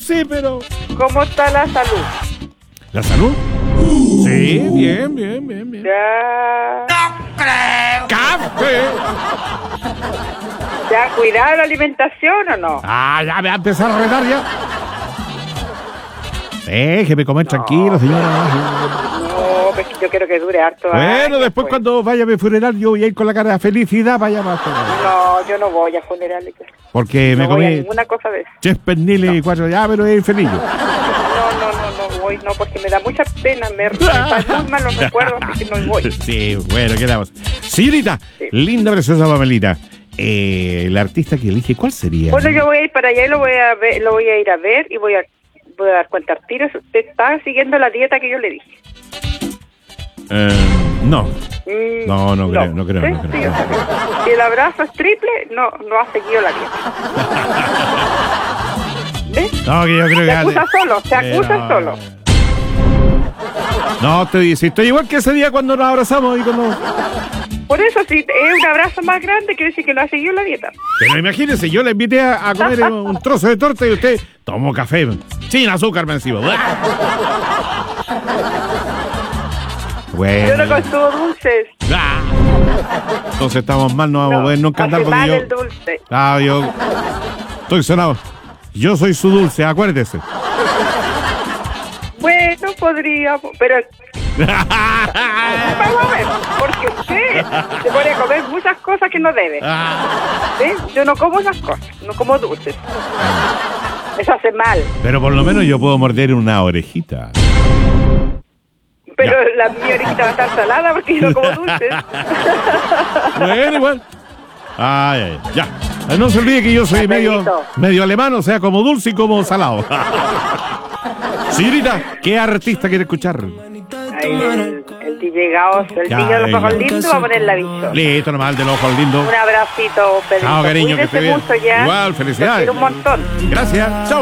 sí, pero... ¿Cómo está la salud? ¿La salud? Sí, bien. Ya. ¡Café! ¿Ya cuidado la alimentación o no? Ah, ya me va a empezar a retar ya. Déjeme comer tranquilo, señora. No, pues yo quiero que dure harto. Bueno, después cuando vaya a mi funeral yo voy a ir con la cara de felicidad para allá más. No, yo no voy a funerales. Porque No me voy a comí ninguna cosa de eso. 3 perniles y 4 ya, pero es feliz. No voy, no, porque me da mucha pena, me pasan muy mal los recuerdos, así que no voy. Sí, bueno, quedamos. Señorita, Sí. linda, preciosa Pamelita. El artista que elige, ¿cuál sería? Bueno, yo voy a ir para allá y lo voy a ver, lo voy a ir a ver y voy a dar cuenta al tiro. Usted está siguiendo la dieta que yo le dije. No. No creo. Sí, sí, o sea, si el abrazo es triple, no ha seguido la dieta. ¿Ves? No, que yo creo que... Se acusa solo. No, estoy igual que ese día cuando nos abrazamos y cuando... Por eso, si es un abrazo más grande, quiere decir que no ha seguido la dieta. Pero imagínese, yo le invité a comer un trozo de torta y usted tomó café sin azúcar, me encima. Bueno. Yo no consumo dulces. Entonces estamos mal, no vamos a poder nunca andar hace porque mal yo... el dulce. Yo estoy sonado. Yo soy su dulce, acuérdese. Bueno, podría, pero... Vamos a ver, porque usted se pone a comer muchas cosas que no debe. ¿Ves? Yo no como esas cosas, no como dulces. Eso hace mal. Pero por lo menos yo puedo morder una orejita. Pero mi orejita va a estar salada porque yo no como dulces. Bueno, igual. Ya. No se olvide que yo soy medio alemán, o sea, como dulce y como salado. Señorita, ¿qué artista quiere escuchar? El DJ Gaos, el niño de los ojos lindos, va a poner la bichona. Listo, nomás, el de los ojos lindos. Un abracito, Pedrito. Chao, cariño, que esté bien. Mucho ya. Igual, felicidades. Te quiero un montón. Gracias. Chao.